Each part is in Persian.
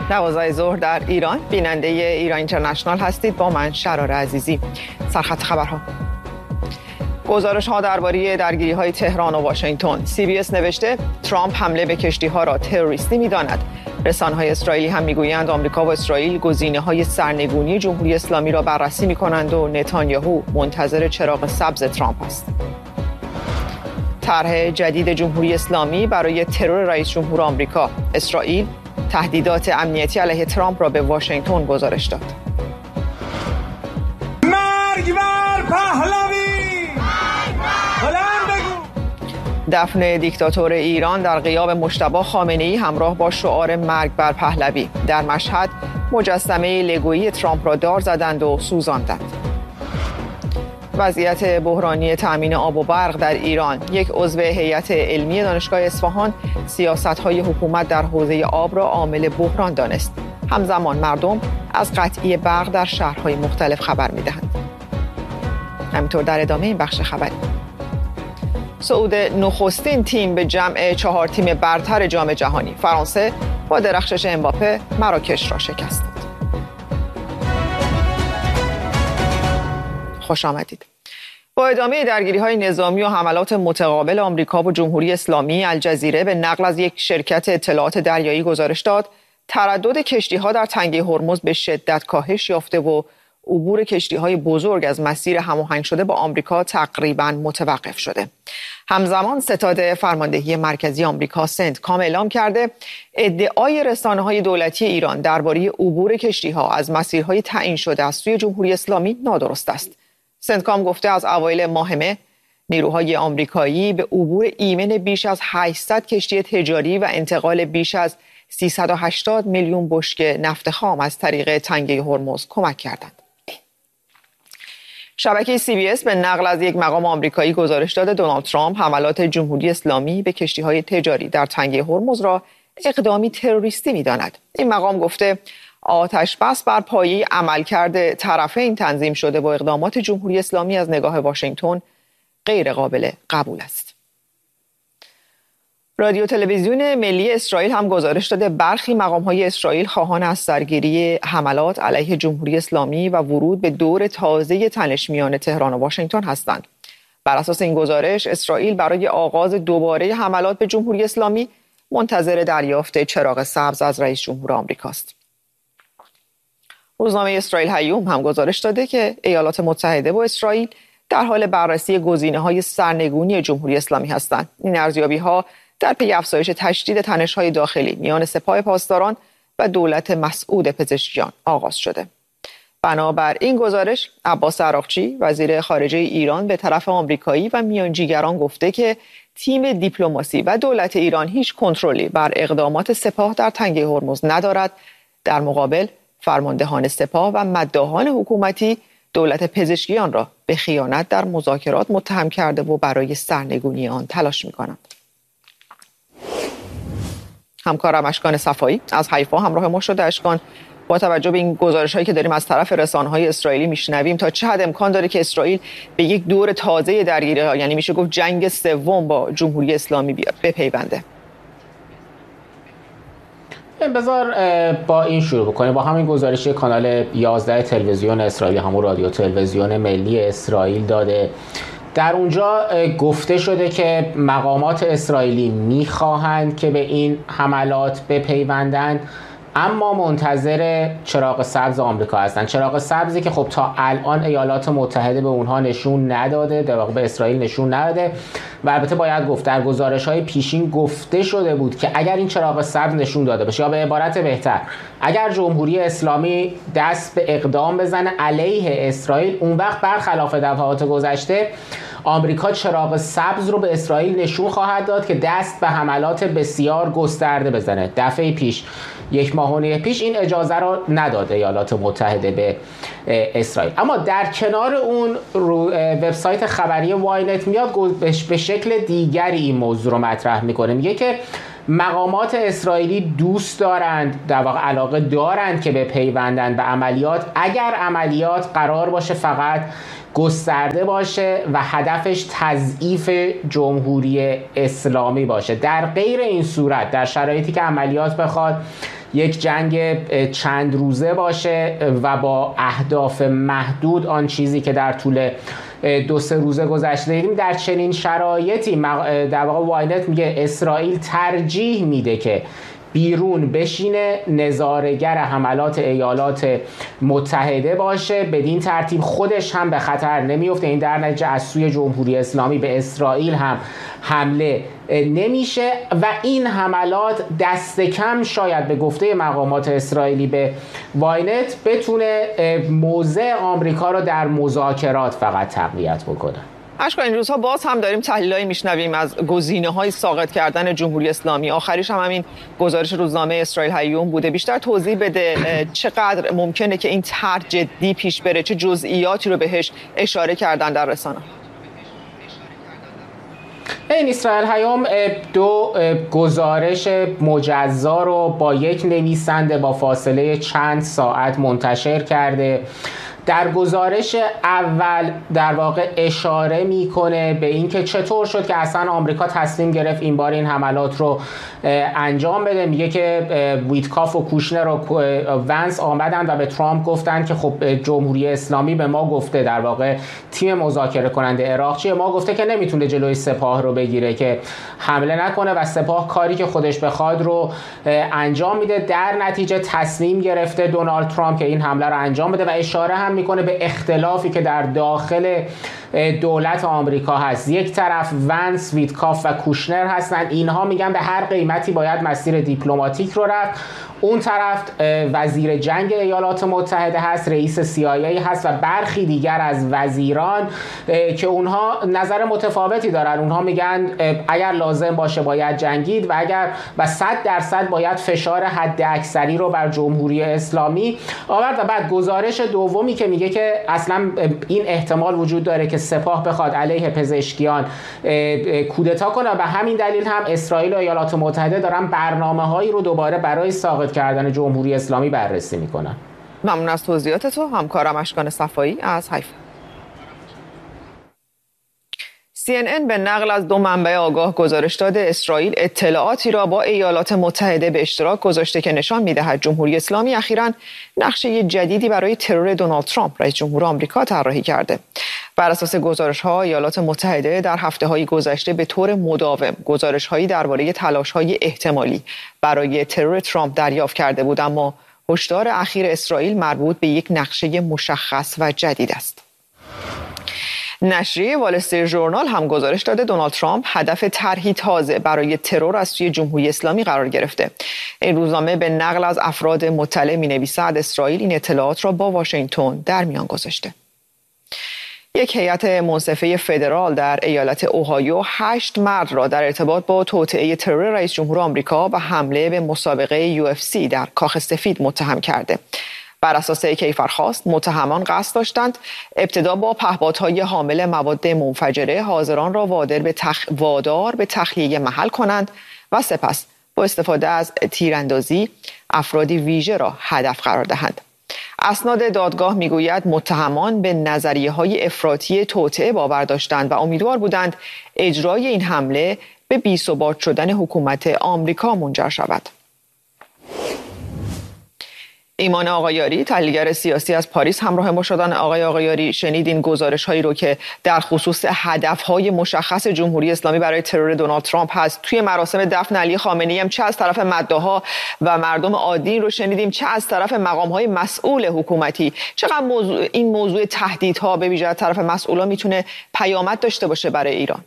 12 ظهر در ایران بیننده ایران اینترنشنال هستید. با من شرار عزیزی. سرخط خبرها. گزارش ها درباره درگیری های تهران و واشنگتن. CBS نوشته ترامپ حمله به کشتی ها را تروریستی می‌داند. رسانه های اسرائیلی هم میگویند آمریکا و اسرائیل گزینه های سرنگونی جمهوری اسلامی را بررسی می‌کنند و نتانیاهو منتظر چراغ سبز ترامپ است. طرح جدید جمهوری اسلامی برای ترور رئیس جمهور آمریکا. اسرائیل تهدیدات امنیتی علیه ترامپ را به واشنگتن گزارش داد. مرگ بر پهلوی! دفن دیکتاتور ایران در غیاب مجتبی خامنه‌ای همراه با شعار مرگ بر پهلوی. در مشهد مجسمه لگویی ترامپ را دار زدند و سوزاندند. وضعیت بحرانی تأمین آب و برق در ایران. یک عضو هیئت علمی دانشگاه اصفهان سیاست‌های حکومت در حوزه آب را عامل بحران دانست. همزمان مردم از قطعی برق در شهرهای مختلف خبر می‌دهند. همینطور در ادامه این بخش خبری، صعود نخستین تیم به جمع 4 تیم برتر جام جهانی. فرانسه با درخشش امباپه مراکش را شکست داد. خوش آمدید. با ادامه درگیری‌های نظامی و حملات متقابل آمریکا و جمهوری اسلامی، الجزیره به نقل از یک شرکت اطلاعات دریایی گزارش داد تردد کشتی‌ها در تنگه هرمز به شدت کاهش یافته و عبور کشتی‌های بزرگ از مسیر هماهنگ شده با آمریکا تقریباً متوقف شده. همزمان ستاد فرماندهی مرکزی آمریکا سنتکام اعلام کرده ادعای رسانه‌های دولتی ایران درباره عبور کشتی‌ها از مسیرهای تعیین شده از سوی جمهوری اسلامی نادرست است. سنتکام گفته از اوایل ماه مه نیروهای آمریکایی به عبور ایمن بیش از 800 کشتی تجاری و انتقال بیش از 380 میلیون بشکه نفت خام از طریق تنگه هرمز کمک کردند. شبکه CBS به نقل از یک مقام آمریکایی گزارش داده دونالد ترامپ حملات جمهوری اسلامی به کشتی‌های تجاری در تنگه هرمز را اقدامی تروریستی می‌داند. این مقام گفته آتش بس بر پایه عملکرد طرفین تنظیم شده و اقدامات جمهوری اسلامی از نگاه واشنگتن غیر قابل قبول است. رادیو تلویزیون ملی اسرائیل هم گزارش داده برخی مقام‌های اسرائیل خواهان از سرگیری حملات علیه جمهوری اسلامی و ورود به دور تازه تنش میان تهران و واشنگتن هستند. بر اساس این گزارش اسرائیل برای آغاز دوباره حملات به جمهوری اسلامی منتظر دریافت چراغ سبز از رئیس جمهور آمریکاست. روزنامه اسرائیل هیوم هم گزارش داده که ایالات متحده و اسرائیل در حال بررسی گزینه‌های سرنگونی جمهوری اسلامی هستند. این ارزیابی‌ها در پی افزایش تشدید تنش‌های داخلی میان سپاه پاسداران و دولت مسعود پزشکیان آغاز شده. بنابر این گزارش عباس عراقچی وزیر خارجه ایران به طرف آمریکایی و میانجیگران گفته که تیم دیپلماسی و دولت ایران هیچ کنترلی بر اقدامات سپاه در تنگه هرمز ندارد. در مقابل فرماندهان سپاه و مداحان حکومتی دولت پزشکیان را به خیانت در مذاکرات متهم کرده و برای سرنگونی آن تلاش می‌کنند. همکارم اشکان صفایی از حیفا همراه ما شده. اشکان، با توجه به این گزارش‌هایی که داریم از طرف رسانه‌های اسرائیلی میشنویم، تا چه حد امکان داره که اسرائیل به یک دور تازه درگیری‌ها، یعنی میشه گفت جنگ سوم با جمهوری اسلامی بپیونده؟ بذار با این شروع بکنیم، با همین گزارش کانال 11 تلویزیون اسرائیل، همون رادیو تلویزیون ملی اسرائیل داده. در اونجا گفته شده که مقامات اسرائیلی میخواهند که به این حملات بپیوندند، اما منتظر چراغ سبز آمریکا هستند. چراغ سبزی که خب تا الان ایالات متحده به اونها نشون نداده، در واقع به اسرائیل نشون نداده. و البته باید گفت در گزارش‌های پیشین گفته شده بود که اگر این چراغ سبز نشون داده بشه، یا به عبارت بهتر اگر جمهوری اسلامی دست به اقدام بزنه علیه اسرائیل، اون وقت برخلاف دفعات گذشته آمریکا چراغ سبز رو به اسرائیل نشون خواهد داد که دست به حملات بسیار گسترده بزنه. دفعه پیش، 1 ماه و نیم پیش، این اجازه رو نداد ایالات متحده به اسرائیل. اما در کنار اون وبسایت خبری واینت میاد به شکل دیگری این موضوع رو مطرح میکنه. میگه که مقامات اسرائیلی دوست دارند، در واقع علاقه دارند که بپیوندند به عملیات، اگر عملیات قرار باشه فقط گسترده باشه و هدفش تضعیف جمهوری اسلامی باشه. در غیر این صورت، در شرایطی که عملیات بخواد یک جنگ چند روزه باشه و با اهداف محدود، آن چیزی که در طول 2-3 روزه گذشته دیدیم. در چنین شرایطی در واقع واینت میگه اسرائیل ترجیح میده که بیرون بشینه، نظاره‌گر حملات ایالات متحده باشه، بدین ترتیب خودش هم به خطر نمیفته. این در نتیجه از سوی جمهوری اسلامی به اسرائیل هم حمله نمیشه و این حملات دست کم شاید به گفته مقامات اسرائیلی به واینت بتونه موضع آمریکا رو در مذاکرات فقط تقویت بکنه. اشکان، این روزها باز هم داریم تحلیلایی میشنویم از گزینه‌های ساقط کردن جمهوری اسلامی. آخریش هم همین گزارش روزنامه اسرائیل هیوم بوده. بیشتر توضیح بده چقدر ممکنه که این طرح جدی پیش بره، چه جزئیاتی رو بهش اشاره کردن در رسانه؟ این اسرائیل هیوم 2 گزارش مجزا رو با یک نویسنده با فاصله چند ساعت منتشر کرده. در گزارش اول در واقع اشاره میکنه به اینکه چطور شد که اصلا آمریکا تصمیم گرفت این بار این حملات رو انجام بده. میگه که ویتکاف و کوشنر و ونس آمدن و به ترامپ گفتن که خب جمهوری اسلامی به ما گفته، در واقع تیم مذاکره کننده عراقچی ما گفته که نمیتونه جلوی سپاه رو بگیره، که حمله نکنه و سپاه کاری که خودش بخواد رو انجام میده. در نتیجه تصمیم گرفته دونالد ترامپ که این حمله رو انجام بده و اشاره هم میکنه به اختلافی که در داخل دولت آمریکا هست. یک طرف ونس، ویتکاف و کوشنر هستن، اینها میگن به هر قیمتی باید مسیر دیپلماتیک رو رفت. اون طرف وزیر جنگ ایالات متحده هست، رئیس CIA هست و برخی دیگر از وزیران که اونها نظر متفاوتی دارن. اونها میگن اگر لازم باشه باید جنگید و 100% باید فشار حد اکثری رو بر جمهوری اسلامی آورد. و بعد گزارش دومی که میگه که اصلا این احتمال وجود داره که سپاه بخواد علیه پزشکیان کودتا کنه و همین دلیل هم اسرائیل و ایالات متحده دارن برنامه‌هایی رو دوباره برای ساقط کردن جمهوری اسلامی بررسی میکنن. ممنون از توضیحات تو همکارم اشکان صفایی از حیفا. CNN به نقل از 2 منبع آگاه گزارش داده اسرائیل اطلاعاتی را با ایالات متحده به اشتراک گذاشته که نشان می‌دهد جمهوری اسلامی اخیراً نقشه جدیدی برای ترور دونالد ترامپ رئیس جمهور آمریکا طراحی کرده. بر اساس گزارش‌ها ایالات متحده در هفته‌های گذشته به طور مداوم گزارش‌هایی درباره تلاش‌های احتمالی برای ترور ترامپ دریافت کرده بود، اما هشدار اخیر اسرائیل مربوط به یک نقشه مشخص و جدید است. نشریه وال استریت ژورنال هم گزارش داده دونالد ترامپ هدف طرحی تازه برای ترور از سوی جمهوری اسلامی قرار گرفته. این روزنامه به نقل از افراد مطلع می‌نویسد اسرائیل این اطلاعات را با واشنگتن در میان گذاشته. یک هیئت منصفه فدرال در ایالت اوهایو 8 مرد را در ارتباط با توطئه ترور رئیس جمهور آمریکا و حمله به مسابقه UFC در کاخ سفید متهم کرده. بر اساس کیفرخواست متهمان قصد داشتند ابتدا با پهپادهای حامل مواد منفجره حاضران را وادار به تخلیه محل کنند و سپس با استفاده از تیراندازی افرادی ویژه را هدف قرار دهند. اسناد دادگاه میگوید متهمان به نظریه‌های افراطی توطئه باور داشتند و امیدوار بودند اجرای این حمله به بی‌ثبات شدن حکومت آمریکا منجر شود. ایمان آقایاری، تحلیلگر سیاسی از پاریس همراه ما شدن. آقای آقایاری، شنیدین گزارش‌هایی رو که در خصوص هدف‌های مشخص جمهوری اسلامی برای ترور دونالد ترامپ هست. توی مراسم دفن علی خامنه‌ای هم چه از طرف مداح‌ها و مردم عادی رو شنیدیم، چه از طرف مقام‌های مسئول حکومتی. چقدر این موضوع تهدیدها به ویژه از طرف مسئولان میتونه پیامد داشته باشه برای ایران؟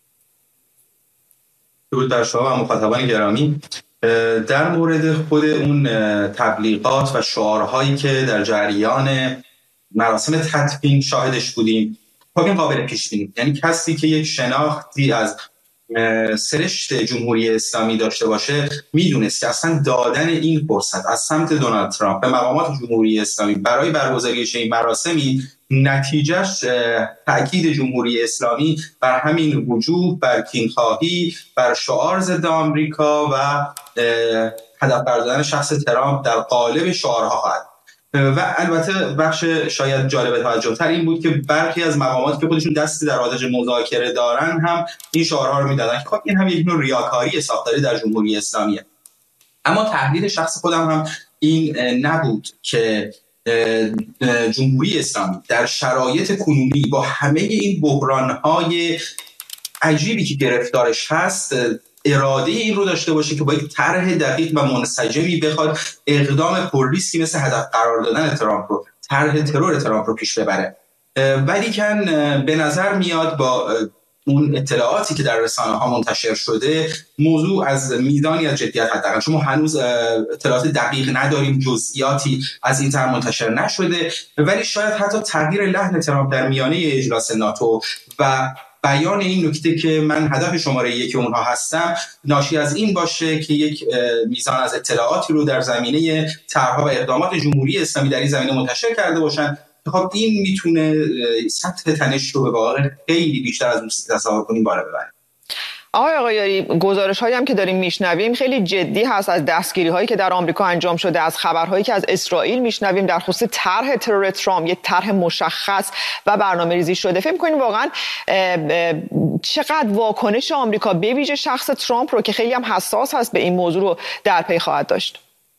درود بر شما و مخاطبان گرامی. در مورد خود اون تبلیغات و شعارهایی که در جریان مراسم تدفین شاهدش بودیم، خب این قابل پیش بینی، یعنی کسی که یک شناختی از سرشت جمهوری اسلامی داشته باشه میدونست که اصلا دادن این فرصت از سمت دونالد ترامپ به مقامات جمهوری اسلامی برای برگزاری این مراسمی نتیجهش تأکید جمهوری اسلامی بر همین وجوه، بر کینخواهی، بر شعار ضد آمریکا و هدف قرار دادن شخص ترامپ در قالب شعارها خواهد. و البته بخش شاید جالب توجه تر این بود که برخی از مقامات که خودشون دستی در آتش مذاکره دارن هم این شعارها رو میدادن که خب این هم یک نوع ریاکاری ساختاری در جمهوری اسلامیه. اما تحلیل شخص خودم هم این نبود که جمهوری اسلامی در شرایط کنونی با همه این بحران‌های عجیبی که گرفتارش هست اراده این رو داشته باشه که با یک طرح دقیق و منسجمی بخواد اقدام پرریسکی مثل هدف قرار دادن ترامپ رو، طرح ترور ترامپ رو پیش ببره. ولیکن به نظر میاد با اون اطلاعاتی که در رسانه ها منتشر شده موضوع از میزانی از جدیت حداقل، چون ما هنوز اطلاعات دقیق نداریم، جزئیاتی از این طرح منتشر نشده، ولی شاید حتی تغییر لحن ترامپ در میانه اجلاس ناتو و بیان این نکته که من هدف شماره 1 اونها هستم ناشی از این باشه که یک میزان از اطلاعاتی رو در زمینه طرح‌ها و اقدامات جمهوری اسلامی در این زمینه منتشر کرده باشن. خب این میتونه سطح تنش رو به واقع خیلی بیشتر از اون تصور کنیم بالا ببره. آقای آقایاری، گزارش‌هایی هم که داریم میشنویم خیلی جدی هست از دستگیری‌هایی که در آمریکا انجام شده، از خبرهایی که از اسرائیل میشنویم در خصوص طرح ترور ترامپ، یک طرح مشخص و برنامه‌ریزی شده. فکر می‌کنید واقعا چقدر واکنش آمریکا به ویژه شخص ترامپ رو که خیلی هم حساس هست به این موضوع رو در پی خواهد داشت؟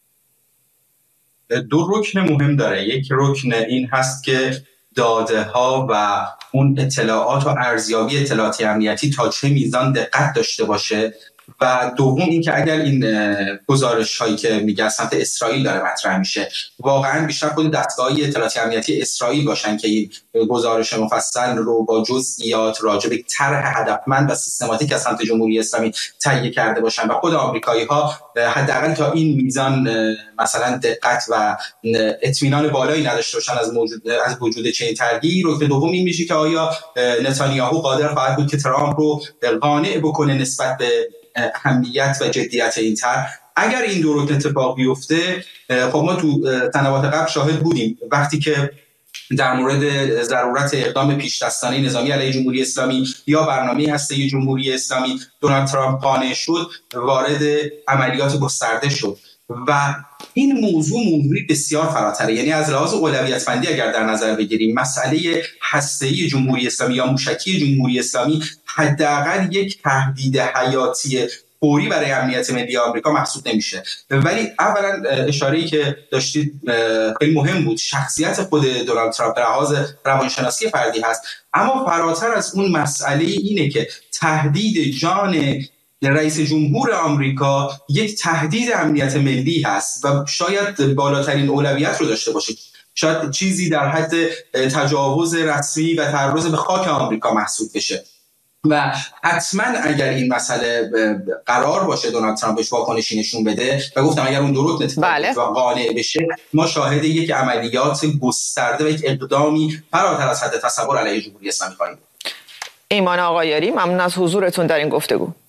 دو رکن مهم داره. یک رکن این هست که داده ها و اون اطلاعات و ارزیابی اطلاعاتی امنیتی تا چه میزان دقت داشته باشه، و دوم این که اگر این گزارش هایی که میگه سمت اسرائیل داره مطرح میشه واقعا بیشتر خود دستگاه‌های اطلاعاتی امنیتی اسرائیل باشن که این گزارش مفصل رو با جزئیات راجع به طرح هدفمند و سیستماتیک از سمت جمهوری اسلامی تهیه کرده باشن و خود آمریکایی‌ها حداقل تا این میزان مثلا دقت و اطمینان بالایی نداشته باشن از وجود چنین طرحی. رکن دوم این میشه که آیا نتانیاهو قادر خواهد بود که ترامپ رو قانع بکنه نسبت به اهمیت و جدیت این طرح. اگر این دو رکن اتفاق بیفته، خب ما تو سنوات قبل شاهد بودیم وقتی که در مورد ضرورت اقدام پیش‌دستانه نظامی علیه جمهوری اسلامی یا برنامه هسته‌ای جمهوری اسلامی دونالد ترامپ قانع شد، وارد عملیات گسترده شد و این موضوعی بسیار فراتره. یعنی از لحاظ اولویت‌بندی اگر در نظر بگیریم مسئله هسته‌ای جمهوری اسلامی یا موشکی جمهوری اسلامی حداقل یک تهدید حیاتی فوری برای امنیت ملی آمریکا محسوب نمیشه. ولی اولا اشاره‌ای که داشتید خیلی مهم بود، شخصیت خود دونالد ترامپ به لحاظ روانشناسی فردی هست، اما فراتر از اون مسئله اینه که تهدید جان رئیس جمهور آمریکا یک تهدید امنیت ملی هست و شاید بالاترین اولویت رو داشته باشه، شاید چیزی در حد تجاوز رسمی و تعرض به خاک آمریکا محسوب بشه و حتما اگر این مسئله قرار باشه دونالد ترامپ بهش واکنشی نشون بده و گفتم اگر اون درست اتفاق قانع بشه، ما شاهد یک عملیات گسترده و یک اقدامی فراتر از حد تصور علیه جمهوری اسلامی خواهیم بود. ایمان آقایاری، ممنون از حضورتون در این گفتگو.